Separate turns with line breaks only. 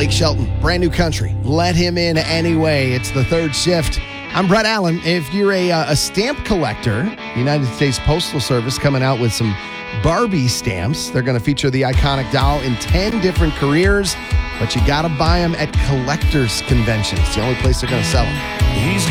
Blake Shelton, brand new country. Let him in anyway. It's the third shift. I'm Brett Allen. If you're a stamp collector, United States Postal Service coming out with some Barbie stamps. They're going to feature the iconic doll in 10 different careers, but you got to buy them at collectors' conventions. It's the only place they're going to sell them.
He's